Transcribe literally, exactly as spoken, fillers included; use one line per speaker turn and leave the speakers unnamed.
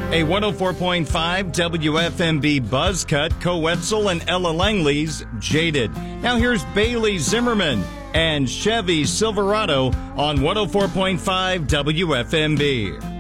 A one oh four point five W F M B buzz cut, Coetzel and Ella Langley's Jaded. Now here's Bailey Zimmerman and Chevy Silverado on one oh four point five W F M B.